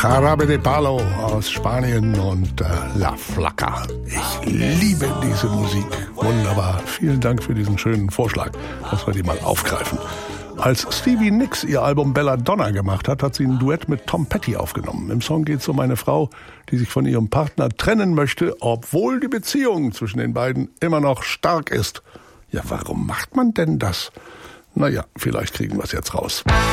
Jarabe de Palo aus Spanien und La Flaca. Ich liebe diese Musik. Wunderbar. Vielen Dank für diesen schönen Vorschlag, dass wir die mal aufgreifen. Als Stevie Nicks ihr Album Belladonna gemacht hat, hat sie ein Duett mit Tom Petty aufgenommen. Im Song geht es um eine Frau, die sich von ihrem Partner trennen möchte, obwohl die Beziehung zwischen den beiden immer noch stark ist. Ja, warum macht man denn das? Naja, vielleicht kriegen wir es jetzt raus.